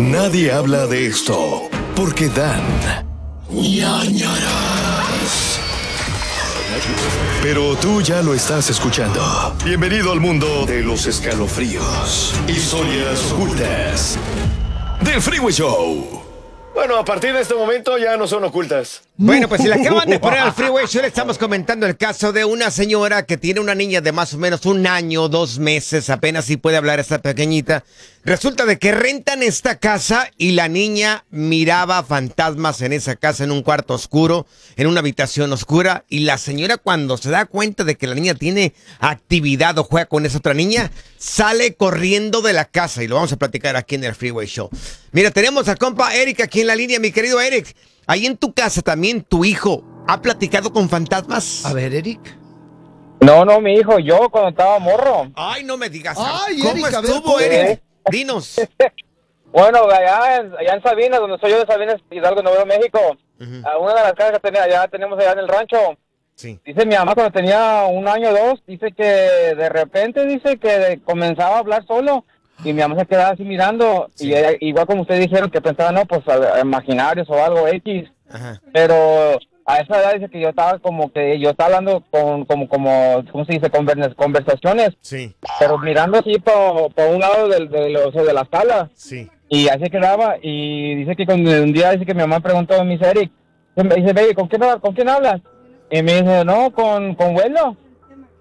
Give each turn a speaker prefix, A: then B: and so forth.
A: Nadie habla de esto porque dan ñáñaras. Pero tú ya lo estás escuchando. Bienvenido al mundo de los escalofríos. Historias ocultas del Freeway Show.
B: Bueno, a partir de este momento ya no son ocultas.
C: Bueno, pues si le acaban de poner al Freeway Show, le estamos comentando el caso de una señora que tiene una niña de más o menos 1 año, 2 meses, apenas si puede hablar esta pequeñita. Resulta de que rentan esta casa y la niña miraba fantasmas en esa casa, en un cuarto oscuro, en una habitación oscura. Y la señora, cuando se da cuenta de que la niña tiene actividad o juega con esa otra niña, sale corriendo de la casa. Y lo vamos a platicar aquí en el Freeway Show. Mira, tenemos a compa Eric aquí en la línea, mi querido Eric. Ahí en tu casa también tu hijo ha platicado con fantasmas.
D: A ver, Eric.
E: No, mi hijo, yo cuando estaba morro.
C: Ay, no me digas.
D: Ay,
C: ¿Cómo
D: Eric, a ver,
C: estuvo,
D: ¿cómo?
C: Eric? Dinos.
E: Bueno, allá en Sabinas, donde soy yo de Sabinas, Hidalgo, Nuevo México, a una de las casas que tenemos allá en el rancho,
C: Sí.
E: dice mi mamá cuando tenía 1 año o 2, dice que de repente dice que comenzaba a hablar solo y mi mamá se quedaba así mirando y ella, igual como ustedes dijeron que pensaba, no, pues imaginarios o algo X,
C: Ajá.
E: pero a esa edad dice que yo estaba hablando ¿cómo se dice? Conversaciones,
C: Sí.
E: pero mirando así por un lado de la sala.
C: Sí.
E: Y así quedaba, y dice que un día dice que mi mamá preguntó, me dice, Eric, me dice, baby, ¿con quién hablas? Y me dice, no, con Vuelo.